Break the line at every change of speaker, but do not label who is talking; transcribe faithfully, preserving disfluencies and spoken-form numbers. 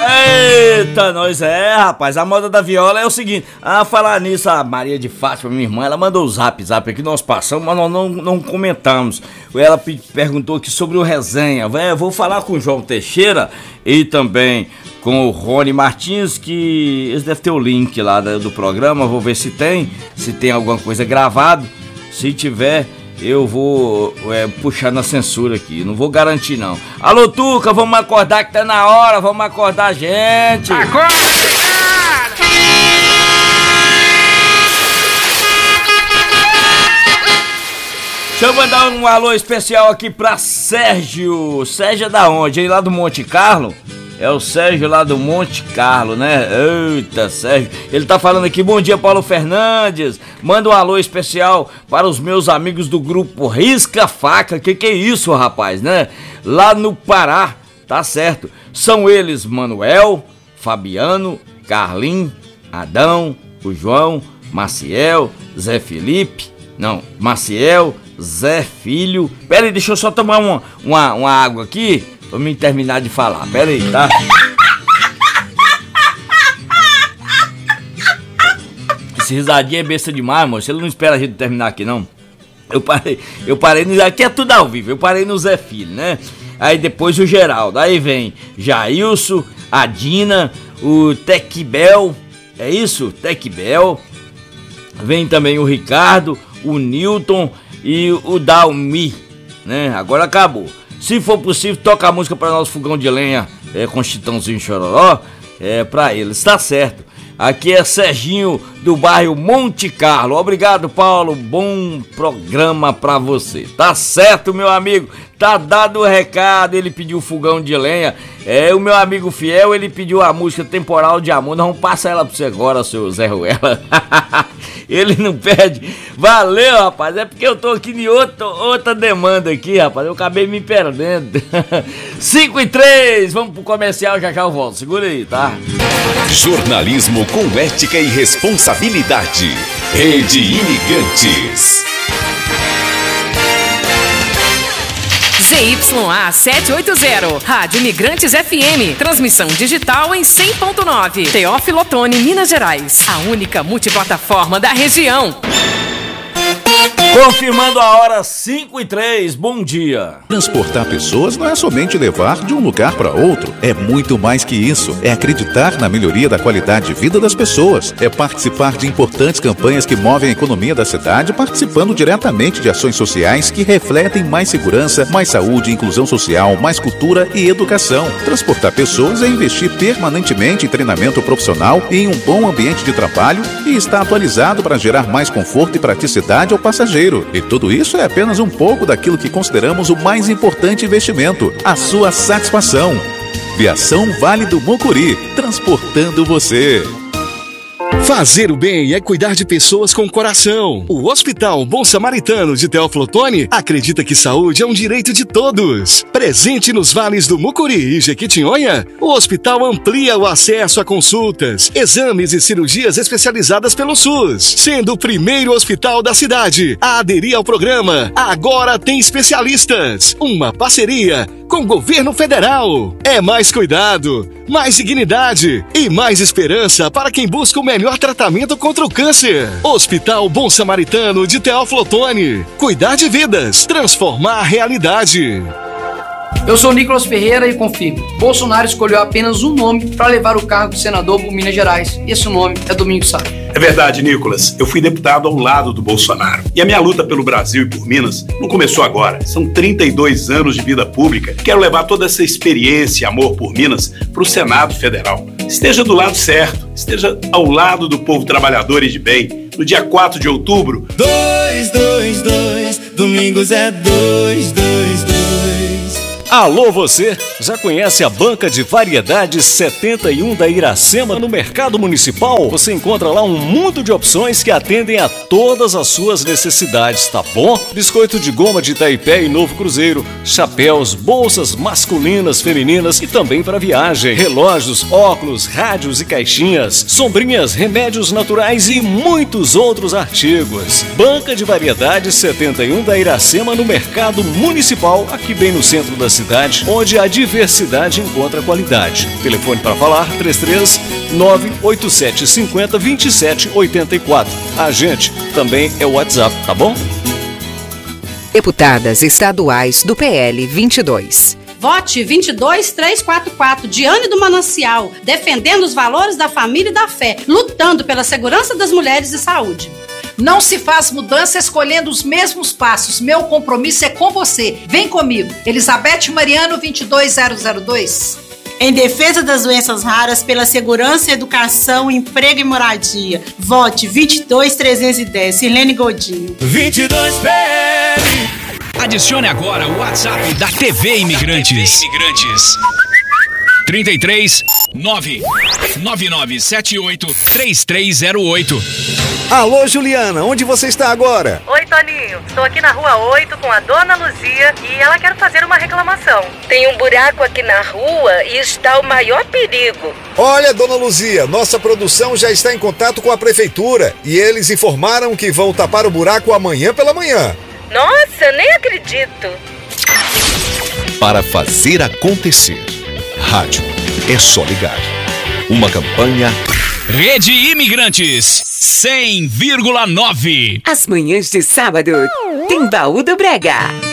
Eita, nós é, rapaz, a moda da viola é o seguinte. Ah, falar nisso, a Maria de Fátima, minha irmã, ela mandou o zap, zap aqui, nós passamos, mas nós não, não comentamos. Ela perguntou aqui sobre o resenha. Eu vou falar com o João Teixeira e também com o Rony Martins, que eles devem ter o link lá do programa, vou ver se tem, se tem alguma coisa gravado. Se tiver, eu vou é, puxar na censura aqui, não vou garantir não. Alô, Tuca, vamos acordar que tá na hora, vamos acordar a gente.
Acorda!
Deixa eu mandar um alô especial aqui pra Sérgio. Sérgio é da onde, hein? Lá do Monte Carlo? É o Sérgio lá do Monte Carlo, né? Eita, Sérgio. Ele tá falando aqui, bom dia, Paulo Fernandes. Manda um alô especial para os meus amigos do grupo Risca Faca. Que que é isso, rapaz, né? Lá no Pará, tá certo. São eles Manuel, Fabiano, Carlim, Adão, o João, Maciel, Zé Felipe. Não, Maciel, Zé Filho. Pera aí, deixa eu só tomar uma, uma, uma água aqui pra mim terminar de falar. Pera aí, tá? Esse risadinho é besta demais, moço. Ele não espera a gente terminar aqui, não. Eu parei, eu parei no... Aqui é tudo ao vivo. Eu parei no Zé Filho, né? Aí depois o Geraldo. Aí vem Jailson, a Dina, o Tequibel. É isso? Tequibel. Vem também o Ricardo, o Newton e o Dalmi, né? Agora acabou. Se for possível, toca a música para nosso fogão de lenha é, com Chitãozinho Chororó, é para eles, tá certo. Aqui é Serginho do bairro Monte Carlo. Obrigado, Paulo. Bom programa pra você. Tá certo, meu amigo. Tá dado o recado. Ele pediu fogão de lenha. É, o meu amigo fiel, ele pediu a música Temporal de Amor. Nós vamos passar ela pra você agora, seu Zé Ruela. Ele não pede. Valeu, rapaz. É porque eu tô aqui em outro, outra demanda aqui, rapaz. Eu acabei me perdendo. cinco e três. Vamos pro comercial, já já eu volto. Segura aí, tá?
Jornalismo com ética e responsabilidade. Rede Imigrantes.
Z Y A setecentos e oitenta, Rádio Imigrantes F M, transmissão digital em cem ponto nove, Teófilo Otoni, Minas Gerais, a única multiplataforma da região.
Confirmando a hora cinco e três, bom dia.
Transportar pessoas não é somente levar de um lugar para outro, é muito mais que isso. É acreditar na melhoria da qualidade de vida das pessoas, é participar de importantes campanhas que movem a economia da cidade, participando diretamente de ações sociais que refletem mais segurança, mais saúde, inclusão social, mais cultura e educação. Transportar pessoas é investir permanentemente em treinamento profissional e em um bom ambiente de trabalho e estar atualizado para gerar mais conforto e praticidade ao passageiro. E tudo isso é apenas um pouco daquilo que consideramos o mais importante investimento, a sua satisfação. Viação Vale do Mucuri, transportando você.
Fazer o bem é cuidar de pessoas com coração. O Hospital Bom Samaritano de Teófilo Otoni acredita que saúde é um direito de todos. Presente nos vales do Mucuri e Jequitinhonha, o hospital amplia o acesso a consultas, exames e cirurgias especializadas pelo SUS, sendo o primeiro hospital da cidade a aderir ao programa Agora Tem Especialistas, uma parceria com o governo federal. É mais cuidado, mais dignidade e mais esperança para quem busca o melhor tratamento contra o câncer. Hospital Bom Samaritano de Teófilo Otoni. Cuidar de vidas, transformar a realidade.
Eu sou Nicolas Ferreira e confirmo. Bolsonaro escolheu apenas um nome para levar o cargo de senador por Minas Gerais. E esse nome é Domingos Sá.
É verdade, Nicolas. Eu fui deputado ao lado do Bolsonaro. E a minha luta pelo Brasil e por Minas não começou agora. São trinta e dois anos de vida pública. Quero levar toda essa experiência e amor por Minas para o Senado Federal. Esteja do lado certo. Esteja ao lado do povo trabalhador e de bem. No dia quatro de outubro...
dois, dois, dois, Domingos é dois, dois, dois.
Alô você, já conhece a Banca de Variedades setenta e um da Iracema no Mercado Municipal? Você encontra lá um mundo de opções que atendem a todas as suas necessidades, tá bom? Biscoito de goma de Itaipé e Novo Cruzeiro, chapéus, bolsas masculinas, femininas e também para viagem, relógios, óculos, rádios e caixinhas, sombrinhas, remédios naturais e muitos outros artigos. Banca de Variedades setenta e um da Iracema no Mercado Municipal, aqui bem no centro da cidade. cidade, onde a diversidade encontra qualidade. Telefone para falar três três nove oito sete cinco zero dois sete oito quatro. A gente também é o WhatsApp, tá bom?
Deputadas estaduais do P L vinte e dois.
Vote vinte e dois três quatro quatro, Diane do Manancial, defendendo os valores da família e da fé, lutando pela segurança das mulheres e saúde.
Não se faz mudança escolhendo os mesmos passos. Meu compromisso é com você. Vem comigo. Elizabeth Mariano, vinte e dois zero zero dois.
Em defesa das doenças raras, pela segurança, educação, emprego e moradia. Vote vinte e dois trezentos e dez, Sirlene Godinho.
vinte e dois P L.
Adicione agora o WhatsApp da T V Imigrantes. T V Imigrantes. trinta e três nove nove nove sete oito três três zero oito.
Alô, Juliana, onde você está agora?
Oi, Toninho. Estou aqui na rua oito com a dona Luzia e ela quer fazer uma reclamação. Tem um buraco aqui na rua e está o maior perigo.
Olha, dona Luzia, nossa produção já está em contato com a prefeitura e eles informaram que vão tapar o buraco amanhã pela manhã.
Nossa, nem acredito.
Para fazer acontecer, rádio é só ligar. Uma campanha
Rede Imigrantes cem vírgula nove.
As manhãs de sábado tem Baú do Brega.